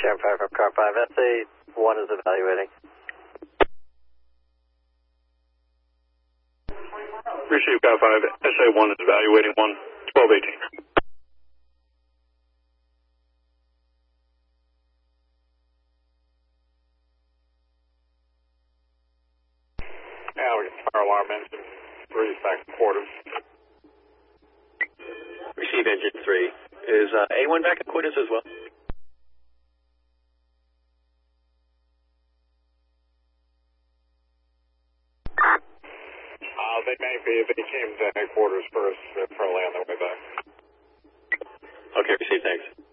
Sharon 5 from car 5, SA1 is evaluating. Receive car 5, SA1 is evaluating 1218. Yeah, we got fire alarm engine 3, back quarters. Receive engine 3. Is A1 back at quarters as well? They may be. They came to headquarters first. They're probably on their way back. Okay, receive, thanks.